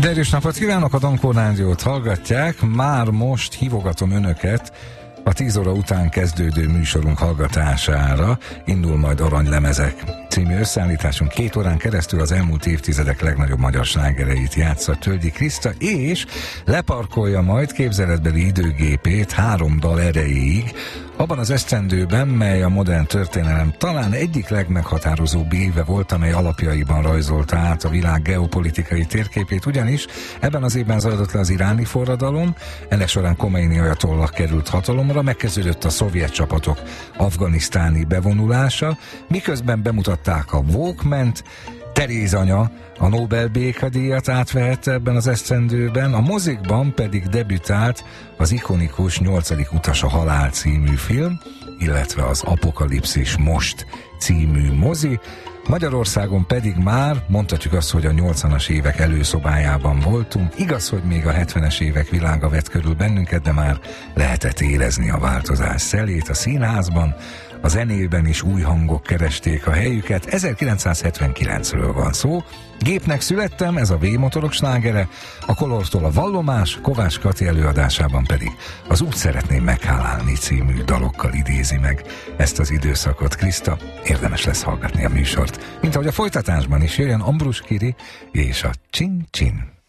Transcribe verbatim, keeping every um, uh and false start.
Derűs napot kívánok, a Donkor Rádiót hallgatják. Már most hívogatom önöket a tíz óra után kezdődő műsorunk hallgatására. Indul majd Aranylemezek című összeállításunk. Két órán keresztül az elmúlt évtizedek legnagyobb magyar slágereit játsza Tölgyi Kriszta, és leparkolja majd képzeletbeli időgépét három dal erejéig, abban az esztendőben, mely a modern történelem talán egyik legmeghatározóbb éve volt, amely alapjaiban rajzolta át a világ geopolitikai térképét, ugyanis ebben az évben zajlott le az iráni forradalom, ennek során Khomeini ajatollah került hatalomra, megkezdődött a szovjet csapatok afganisztáni bevonulása, miközben bemutatták a Walkment, Teréz anya a Nobel békedíjat átvehette ebben az esztendőben, a mozikban pedig debütált az ikonikus Nyolcadik utas a halál című film, illetve az Apokalipszis most című mozi. Magyarországon pedig már mondhatjuk azt, hogy a nyolcvanas évek előszobájában voltunk. Igaz, hogy még a hetvenes évek világa vett körül bennünket, de már lehetett érezni a változás szelét a színházban. A zenében is új hangok keresték a helyüket. ezerkilencszázhetvenkilencről van szó. Gépnek születtem, ez a V-motorok slágere, a Kolortól a Vallomás, Kovács Kati előadásában pedig az Úgy szeretném meghálálni című dalokkal idézi meg ezt az időszakot Kriszta. Érdemes lesz hallgatni a műsort. Mint ahogy a folytatásban is jöjjön Ambrus Kiri és a Csin Csin.